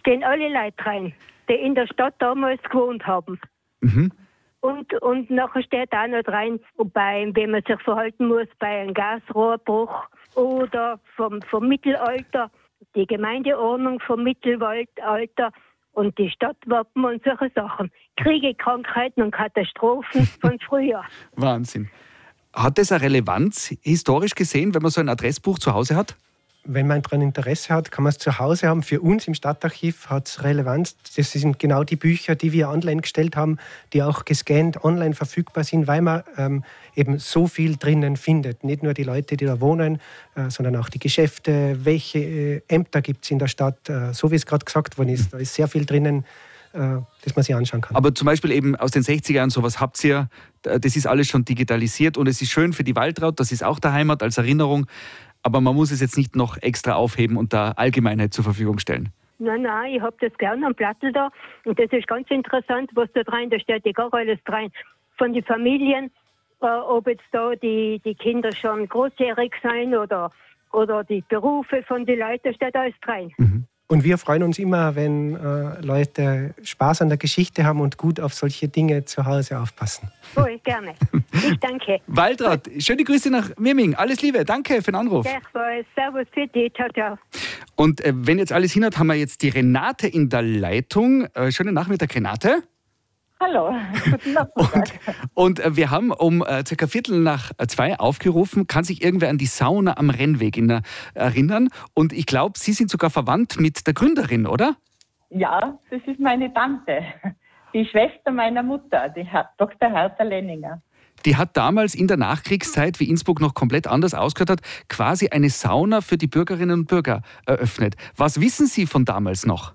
gehen alle Leute rein, die in der Stadt damals gewohnt haben. Mhm. Und nachher steht auch noch rein, wie man sich verhalten muss bei einem Gasrohrbruch oder vom Mittelalter, die Gemeindeordnung vom Mittelalter und die Stadtwappen und solche Sachen. Kriege, Krankheiten und Katastrophen von früher. Wahnsinn. Hat das eine Relevanz, historisch gesehen, wenn man so ein Adressbuch zu Hause hat? Wenn man daran Interesse hat, kann man es zu Hause haben. Für uns im Stadtarchiv hat es Relevanz. Das sind genau die Bücher, die wir online gestellt haben, die auch gescannt online verfügbar sind, weil man eben so viel drinnen findet. Nicht nur die Leute, die da wohnen, sondern auch die Geschäfte, welche Ämter gibt es in der Stadt, so wie es gerade gesagt worden ist. Da ist sehr viel drinnen, das man sich anschauen kann. Aber zum Beispiel eben aus den 60er Jahren, sowas habt ihr, das ist alles schon digitalisiert und es ist schön für die Waltraud, das ist auch der Heimat als Erinnerung. Aber man muss es jetzt nicht noch extra aufheben und der Allgemeinheit zur Verfügung stellen. Nein, ich habe das gerne am Plattel da. Und das ist ganz interessant, was da rein, da steht ja gar alles rein. Von den Familien, ob jetzt da die Kinder schon großjährig sein oder die Berufe von den Leuten, da steht alles rein. Mhm. Und wir freuen uns immer, wenn Leute Spaß an der Geschichte haben und gut auf solche Dinge zu Hause aufpassen. Voll, gerne. Ich danke. Waltraud, schöne Grüße nach Mirming. Alles Liebe, danke für den Anruf. Gleichfalls. Servus für dich. Ciao, ciao. Und wenn jetzt alles hinhaut, haben wir jetzt die Renate in der Leitung. Schönen Nachmittag, Renate. Hallo, guten Nachmittag. Und wir haben um circa 1:45 aufgerufen, kann sich irgendwer an die Sauna am Rennweg erinnern? Und ich glaube, Sie sind sogar verwandt mit der Gründerin, oder? Ja, das ist meine Tante, die Schwester meiner Mutter, die Dr. Hertha Lenninger. Die hat damals in der Nachkriegszeit, wie Innsbruck noch komplett anders ausgehört hat, quasi eine Sauna für die Bürgerinnen und Bürger eröffnet. Was wissen Sie von damals noch?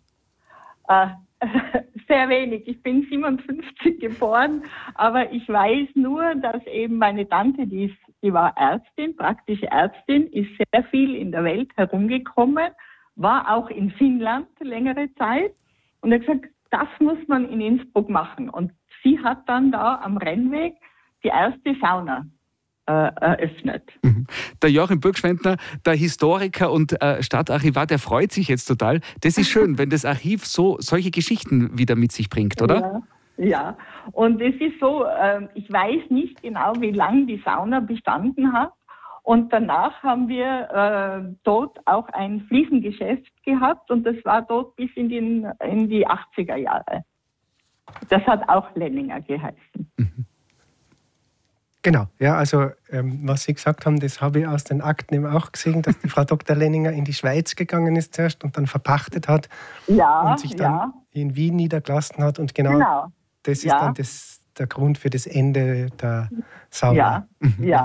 Sehr wenig. Ich bin 57 geboren, aber ich weiß nur, dass eben meine Tante, die war Ärztin, praktische Ärztin, ist sehr viel in der Welt herumgekommen, war auch in Finnland längere Zeit und hat gesagt, das muss man in Innsbruck machen. Und sie hat dann da am Rennweg die erste Sauna eröffnet. Der Joachim Burgschwendner, der Historiker und Stadtarchivar, der freut sich jetzt total. Das ist schön, wenn das Archiv solche Geschichten wieder mit sich bringt, oder? Ja. Und es ist so, ich weiß nicht genau, wie lange die Sauna bestanden hat. Und danach haben wir dort auch ein Fliesengeschäft gehabt und das war dort bis in die 80er Jahre. Das hat auch Lenninger geheißen. Genau, ja, also was Sie gesagt haben, das habe ich aus den Akten eben auch gesehen, dass die Frau Dr. Lenninger in die Schweiz gegangen ist zuerst und dann verpachtet hat und sich dann in Wien niedergelassen hat. Und genau. Das ist dann der Grund für das Ende der Sauna. Ja.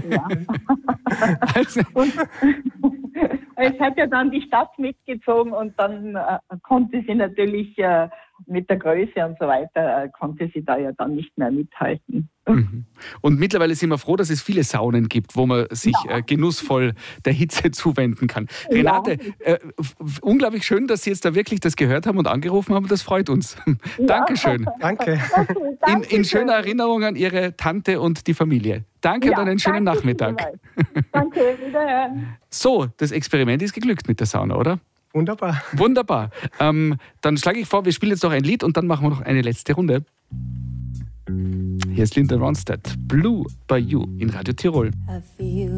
Und es hat ja dann die Stadt mitgezogen und dann konnte sie natürlich mit der Größe und so weiter, konnte sie da ja dann nicht mehr mithalten. Und mittlerweile sind wir froh, dass es viele Saunen gibt, wo man sich genussvoll der Hitze zuwenden kann. Renate, unglaublich schön, dass Sie jetzt da wirklich das gehört haben und angerufen haben. Das freut uns. Dankeschön. Danke. In schöner Erinnerung an Ihre Tante und die Familie. Danke und einen schönen Nachmittag. Danke, wiederhören. So, das Experiment ist geglückt mit der Sauna, oder? Wunderbar. Wunderbar. Dann schlage ich vor, wir spielen jetzt noch ein Lied und dann machen wir noch eine letzte Runde. Hier ist Linda Ronstadt, Blue by You in Radio Tirol.